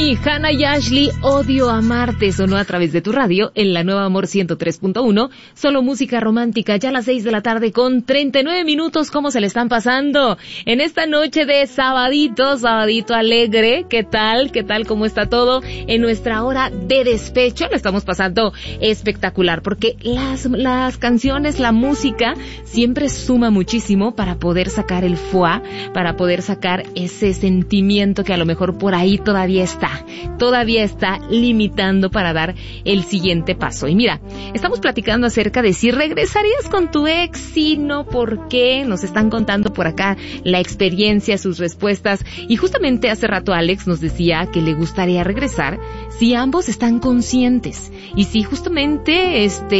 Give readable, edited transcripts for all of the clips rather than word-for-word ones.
Pausini, Hannah y Ashley, Odio Amarte, sonó a través de tu radio en la Nueva Amor 103.1, solo música romántica, ya a las 6 de la tarde con 39 minutos. ¿Cómo se le están pasando en esta noche de sabadito alegre? ¿Qué tal? ¿Cómo está todo? En nuestra hora de despecho lo estamos pasando espectacular, porque las canciones, la música siempre suma muchísimo para poder sacar el foie, para poder sacar ese sentimiento que a lo mejor por ahí todavía está limitando para dar el siguiente paso. Y mira, estamos platicando acerca de si regresarías con tu ex, si no, por qué. Nos están contando por acá la experiencia, sus respuestas, y justamente hace rato Alex nos decía que le gustaría regresar si ambos están conscientes. Y sí, justamente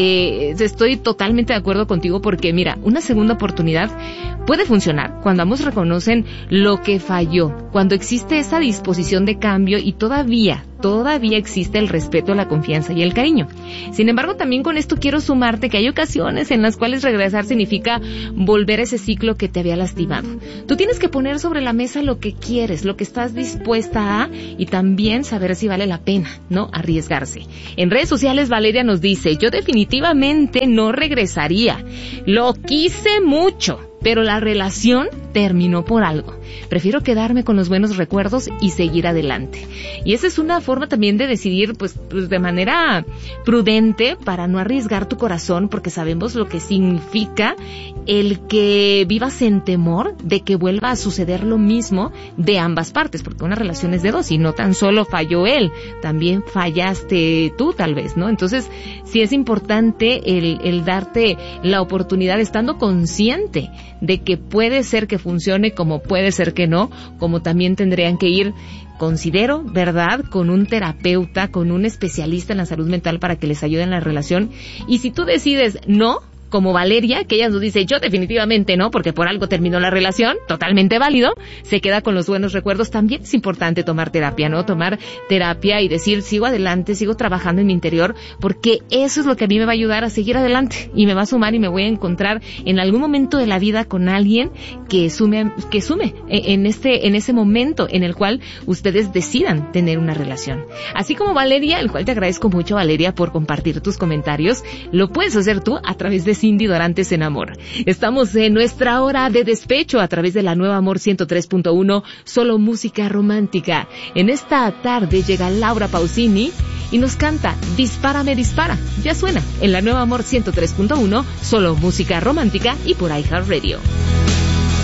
estoy totalmente de acuerdo contigo, porque mira, una segunda oportunidad puede funcionar cuando ambos reconocen lo que falló, cuando existe esa disposición de cambio y todavía existe el respeto, la confianza y el cariño. Sin embargo, también con esto quiero sumarte que hay ocasiones en las cuales regresar significa volver a ese ciclo que te había lastimado. Tú tienes que poner sobre la mesa lo que quieres, lo que estás dispuesta a, y también saber si vale la pena, ¿no?, arriesgarse. En redes sociales Valeria nos dice: yo definitivamente no regresaría. Lo quise mucho, pero la relación terminó por algo. Prefiero quedarme con los buenos recuerdos y seguir adelante. Y esa es una forma también de decidir, pues de manera prudente, para no arriesgar tu corazón, porque sabemos lo que significa el que vivas en temor de que vuelva a suceder lo mismo de ambas partes, porque una relación es de dos y no tan solo falló él, también fallaste tú tal vez, ¿no? Entonces sí es importante el darte la oportunidad, estando consciente de que puede ser que funcione, como puede ser que no, como también tendrían que ir, considero, ¿verdad?, con un terapeuta, con un especialista en la salud mental para que les ayude en la relación. Y si tú decides no, como Valeria, que ella nos dice: yo definitivamente no, porque por algo terminó la relación, totalmente válido, se queda con los buenos recuerdos. También es importante tomar terapia, ¿no? Tomar terapia y decir: sigo adelante, sigo trabajando en mi interior, porque eso es lo que a mí me va a ayudar a seguir adelante y me va a sumar, y me voy a encontrar en algún momento de la vida con alguien que sume en ese momento en el cual ustedes decidan tener una relación. Así como Valeria, el cual te agradezco mucho, Valeria, por compartir tus comentarios. Lo puedes hacer tú a través de Cindy Dorantes en Amor. Estamos en nuestra hora de despecho a través de la Nueva Amor 103.1, solo música romántica. En esta tarde llega Laura Pausini y nos canta Dispárame, dispara. Ya suena en la Nueva Amor 103.1, solo música romántica y por iHeartRadio.